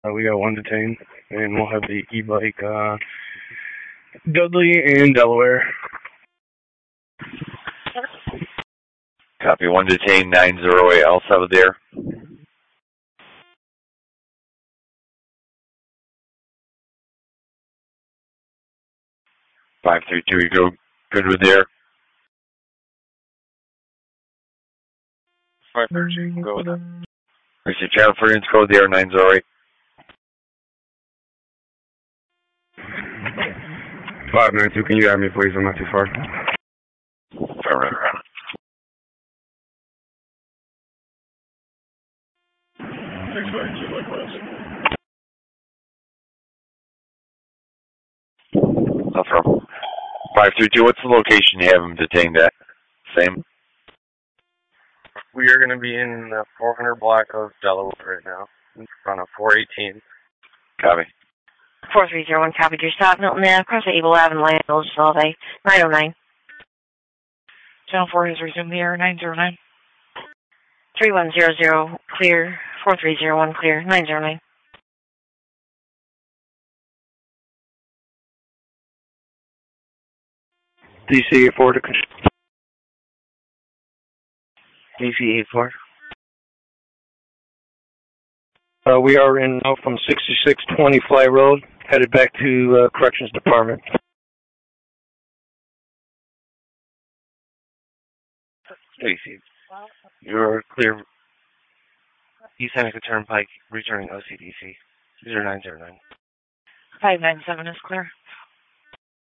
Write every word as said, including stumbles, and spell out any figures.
Uh, we got one detained, and we'll have the e-bike, uh, Dudley and Delaware. Copy, one detained, nine zero eight El Salvador. five three two, you go good with there? five three two, you can go with that. Receive channel for inch code there, nine zero eight. five nine two, can you add me, please? I'm not too far. All right, all right. No problem. five three two, what's the location you have him detained at? Same? We are going to be in the four hundred block of Delaware right now, in front of four eighteen. Copy. four three zero one, copied your stop. Milton Ave, across the Able Ave and Lion Village, Solve, nine oh nine. Channel four has resumed the air, nine zero nine. three one zero zero, clear. four three zero one, clear. nine zero nine. D C eight four to control. D C eight four. Uh, we are in now from sixty-six twenty Fly Road, headed back to uh, Corrections Department. Stacy, you're clear. East Seneca Turnpike, returning O C D C. zero nine zero nine. five nine seven is clear.